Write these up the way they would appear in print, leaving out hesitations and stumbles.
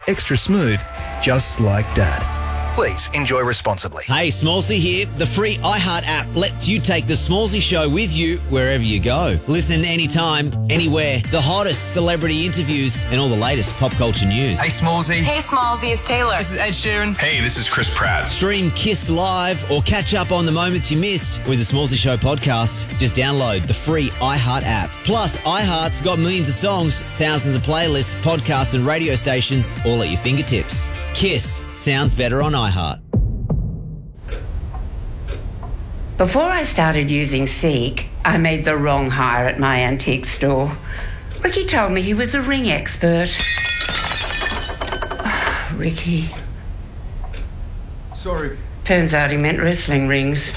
extra smooth, just like Dad. Please enjoy responsibly. Hey, Smallsy here. The free iHeart app lets you take the Smallsy show with you wherever you go. Listen anytime, anywhere. The hottest celebrity interviews and all the latest pop culture news. Hey, Smallsy. Hey, Smallsy, it's Taylor. This is Ed Sheeran. Hey, this is Chris Pratt. Stream Kiss Live or catch up on the moments you missed with the Smallsy Show podcast. Just download the free iHeart app. Plus, iHeart's got millions of songs, thousands of playlists, podcasts and radio stations all at your fingertips. Kiss sounds better on iHeart. Before I started using Seek, I made the wrong hire at my antique store. Ricky told me he was a ring expert. Oh, Ricky. Sorry. Turns out he meant wrestling rings.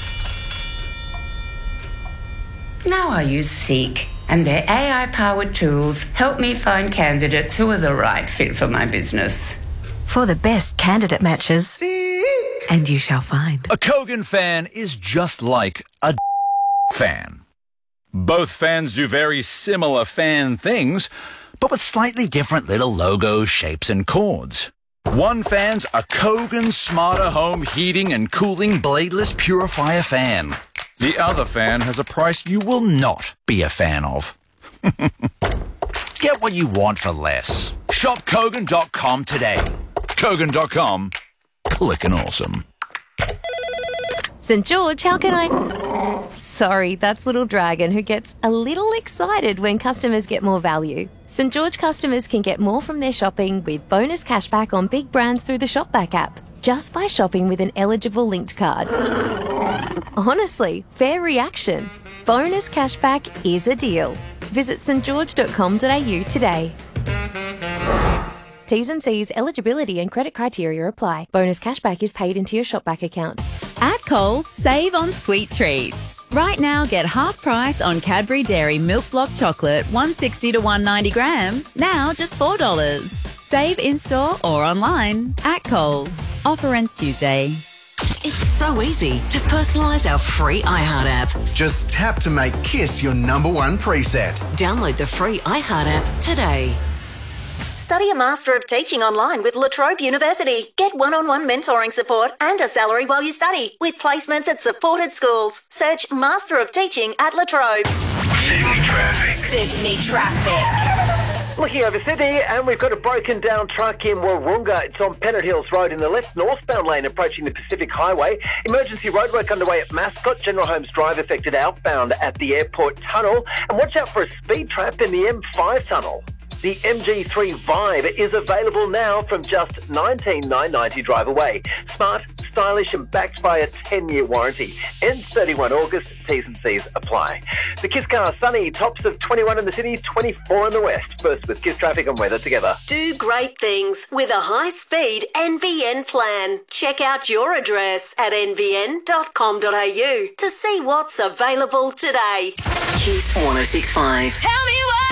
Now I use Seek, and their AI-powered tools help me find candidates who are the right fit for my business. For the best candidate matches, and you shall find. A Kogan fan is just like a fan. Both fans do very similar fan things, but with slightly different little logos, shapes, and chords. One fan's a Kogan Smarter Home Heating and Cooling Bladeless Purifier fan. The other fan has a price you will not be a fan of. Get what you want for less. Shop Kogan.com today. Kogan.com. Clickin' awesome. St. George, how can I... Sorry, that's Little Dragon, who gets a little excited when customers get more value. St. George customers can get more from their shopping with bonus cashback on big brands through the Shopback app, just by shopping with an eligible linked card. Honestly, fair reaction. Bonus cashback is a deal. Visit stgeorge.com.au today. T's and C's, eligibility and credit criteria apply. Bonus cashback is paid into your Shopback account. At Coles, save on sweet treats. Right now, get half price on Cadbury Dairy Milk Block Chocolate, 160 to 190 grams, now just $4. Save in-store or online at Coles. Offer ends Tuesday. It's so easy to personalise our free iHeart app. Just tap to make Kiss your #1 preset. Download the free iHeart app today. Study a Master of Teaching online with La Trobe University. Get one-on-one mentoring support and a salary while you study with placements at supported schools. Search Master of Teaching at La Trobe. Sydney traffic. Sydney traffic. Looking over Sydney, and we've got a broken down truck in Wahroonga. It's on Pennant Hills Road in the left northbound lane approaching the Pacific Highway. Emergency roadwork underway at Mascot. General Holmes Drive affected outbound at the airport tunnel. And watch out for a speed trap in the M5 tunnel. The MG3 Vibe is available now from just $19,990 drive away. Smart, stylish and backed by a 10-year warranty. Ends 31 August, T's and C's apply. The Kiss car sunny, tops of 21 in the city, 24 in the west. First with Kiss traffic and weather together. Do great things with a high-speed NBN plan. Check out your address at nbn.com.au to see what's available today. Kiss 106.5. Tell me what.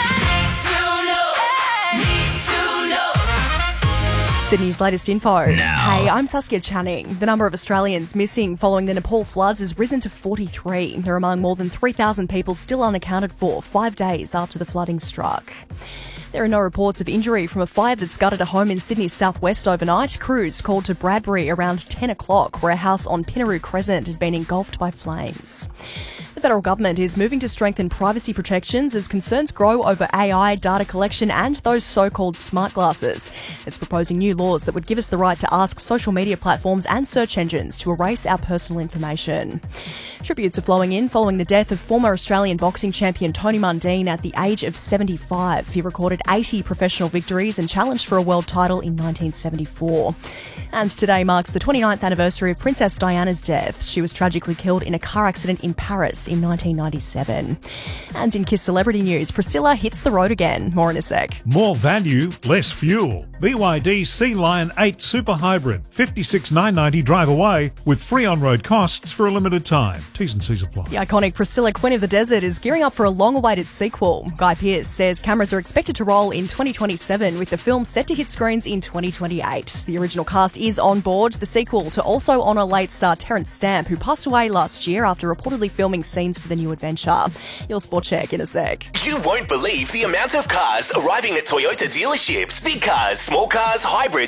Sydney's latest info. Now. Hey, I'm Saskia Channing. The number of Australians missing following the Nepal floods has risen to 43. They're among more than 3,000 people still unaccounted for 5 days after the flooding struck. There are no reports of injury from a fire that's gutted a home in Sydney's southwest overnight. Crews called to Bradbury around 10 o'clock, where a house on Pinnaroo Crescent had been engulfed by flames. The federal government is moving to strengthen privacy protections as concerns grow over AI, data collection and those so-called smart glasses. It's proposing new laws that would give us the right to ask social media platforms and search engines to erase our personal information. Tributes are flowing in following the death of former Australian boxing champion Tony Mundine at the age of 75. He recorded 80 professional victories and challenged for a world title in 1974. And today marks the 29th anniversary of Princess Diana's death. She was tragically killed in a car accident in Paris in 1997. And in Kiss celebrity news, Priscilla hits the road again. More in a sec. More value, less fuel. BYD Sea Lion 8 Super Hybrid, $56,990 drive away with free on-road costs for a limited time. T's and C's apply. The iconic Priscilla, Queen of the Desert, is gearing up for a long-awaited sequel. Guy Pearce says cameras are expected to roll in 2027, with the film set to hit screens in 2028. The original cast is on board. The sequel to also honour late star Terence Stamp, who passed away last year after reportedly filming scenes for the new adventure. Your sport check in a sec. You won't believe the amount of cars arriving at Toyota dealerships. Big cars, small cars, hybrids,